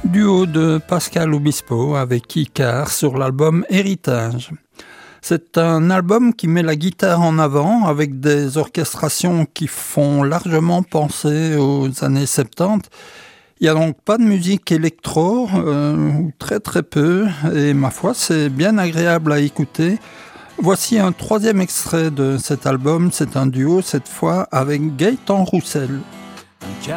duo de Pascal Obispo avec Icare sur l'album Héritage. C'est un album qui met la guitare en avant avec des orchestrations qui font largement penser aux années 70. Il n'y a donc pas de musique électro, ou très très peu, et ma foi c'est bien agréable à écouter. Voici un troisième extrait de cet album, c'est un duo cette fois avec Gaëtan Roussel.